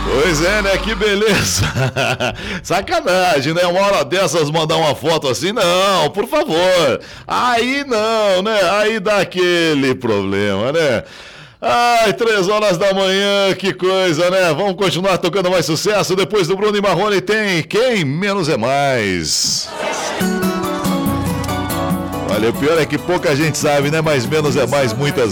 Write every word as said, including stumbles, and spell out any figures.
Pois é, né? Que beleza. Sacanagem, né? Uma hora dessas mandar uma foto assim, não, por favor. Aí não, né? Aí dá aquele problema, né? Ai, três horas da manhã, que coisa, né? Vamos continuar tocando mais sucesso. Depois do Bruno e Marrone tem Quem Menos é Mais. Olha, o pior é que pouca gente sabe, né? Mas menos é mais muitas